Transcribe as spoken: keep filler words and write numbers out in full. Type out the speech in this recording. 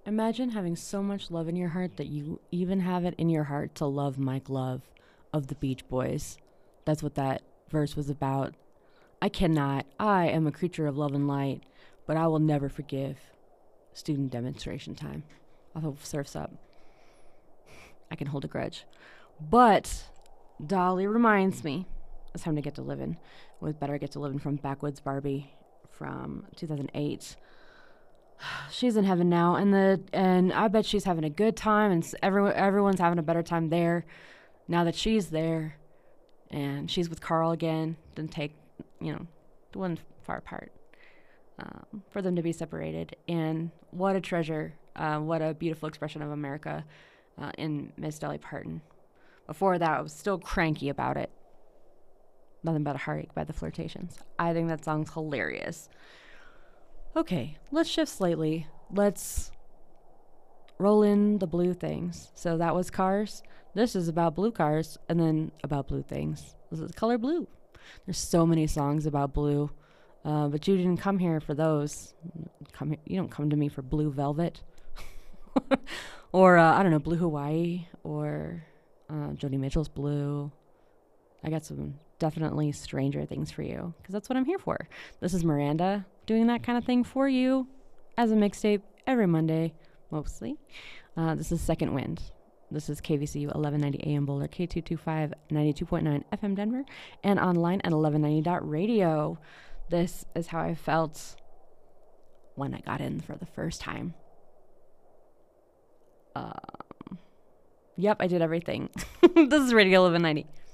Imagine having so much love in your heart that you even have it in your heart to love Mike Love of the Beach Boys. That's what that verse was about. I cannot. I am a creature of love and light, but I will never forgive. Student demonstration time. I'll throw Surf's Up. I can hold a grudge. But Dolly reminds me it's time to get to living with Better Get to Living from Backwoods Barbie from two thousand eight. She's in heaven now, and the and I bet she's having a good time, and everyone everyone's having a better time there now that she's there, and she's with Carl again. Didn't take, you know, the one far apart um, for them to be separated. And what a treasure! Uh, what a beautiful expression of America uh, in Miss Dolly Parton. Before that, I was still cranky about it. Nothing But a Heartache by the Flirtations. I think that song's hilarious. Okay, let's shift slightly. Let's roll in the blue things. So that was Cars. This is about blue cars, and then about blue things. This is color blue. There's so many songs about blue, uh, but you didn't come here for those. Come here, you don't come to me for Blue Velvet, or uh, I don't know, Blue Hawaii, or uh, Joni Mitchell's Blue. I got some definitely stranger things for you, because that's what I'm here for. This is Miranda doing that kind of thing for you as a mixtape every Monday, mostly. Uh, this is Second Wind. This is K V C U eleven ninety A M Boulder, K two twenty-five, ninety-two point nine F M Denver, and online at eleven ninety dot radio. This is how I felt when I got in for the first time. Um, yep, I did everything. This is Radio eleven ninety.